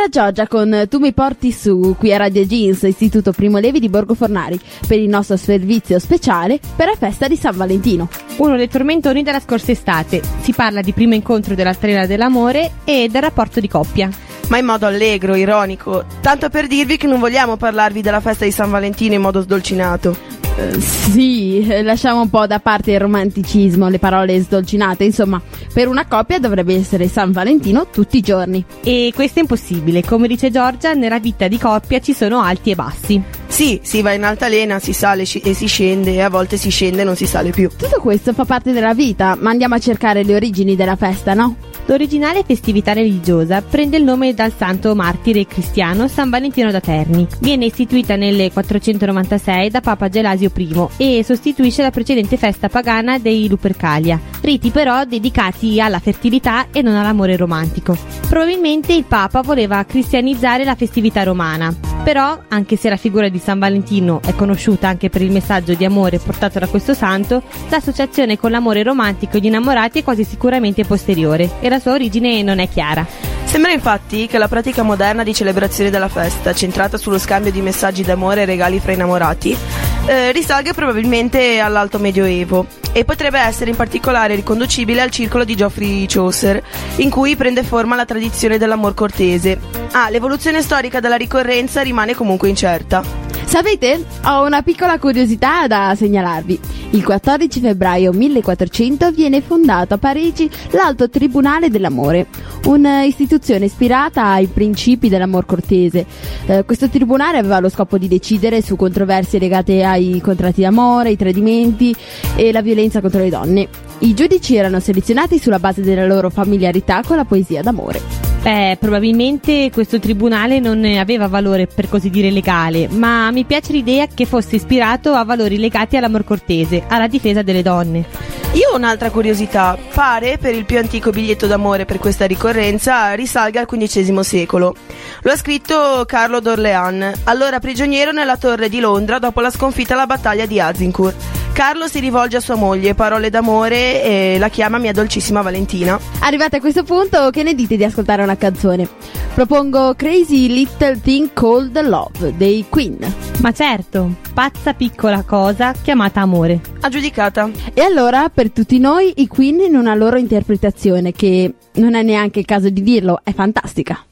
Giorgia con Tu mi porti su, qui a Radio Jeans, Istituto Primo Levi di Borgo Fornari, per il nostro servizio speciale per la festa di San Valentino. Uno dei tormentoni della scorsa estate. Si parla di primo incontro della strela dell'amore e del rapporto di coppia. Ma in modo allegro, ironico, tanto per dirvi che non vogliamo parlarvi della festa di San Valentino in modo sdolcinato. Sì, lasciamo un po' da parte il romanticismo, le parole sdolcinate, insomma, per una coppia dovrebbe essere San Valentino tutti i giorni. E questo è impossibile, come dice Giorgia, nella vita di coppia ci sono alti e bassi. Sì, si va in altalena, si sale e si scende, e a volte si scende e non si sale più. Tutto questo fa parte della vita, ma andiamo a cercare le origini della festa, no? L'originale festività religiosa prende il nome dal santo martire cristiano San Valentino da Terni. Viene istituita nel 496 da Papa Gelasio I e sostituisce la precedente festa pagana dei Lupercalia, riti però dedicati alla fertilità e non all'amore romantico. Probabilmente il Papa voleva cristianizzare la festività romana, però anche se la figura di San Valentino è conosciuta anche per il messaggio di amore portato da questo santo, l'associazione con l'amore romantico e gli innamorati è quasi sicuramente posteriore e la sua origine non è chiara. Sembra infatti che la pratica moderna di celebrazione della festa, centrata sullo scambio di messaggi d'amore e regali fra innamorati, risalga probabilmente all'Alto Medioevo e potrebbe essere in particolare riconducibile al circolo di Geoffrey Chaucer, in cui prende forma la tradizione dell'amor cortese. L'evoluzione storica della ricorrenza rimane comunque incerta. Sapete? Ho una piccola curiosità da segnalarvi. Il 14 febbraio 1400 viene fondato a Parigi l'Alto Tribunale dell'Amore, un'istituzione ispirata ai principi dell'amor cortese. Questo tribunale aveva lo scopo di decidere su controversie legate ai contratti d'amore, ai tradimenti e la violenza contro le donne. I giudici erano selezionati sulla base della loro familiarità con la poesia d'amore. Probabilmente questo tribunale non aveva valore per così dire legale, ma mi piace l'idea che fosse ispirato a valori legati all'amor cortese, alla difesa delle donne. Io ho un'altra curiosità. Pare per il più antico biglietto d'amore per questa ricorrenza risalga al XV secolo. Lo ha scritto Carlo d'Orléans, allora prigioniero nella torre di Londra dopo la sconfitta alla battaglia di Azincourt. Carlo si rivolge a sua moglie, parole d'amore, e la chiama Mia dolcissima Valentina. Arrivati a questo punto, che ne dite di ascoltare una canzone? Propongo Crazy Little Thing Called Love dei Queen. Ma certo, pazza piccola cosa chiamata amore. Aggiudicata. E allora, per tutti noi, i Queen in una loro interpretazione che, non è neanche il caso di dirlo, è fantastica.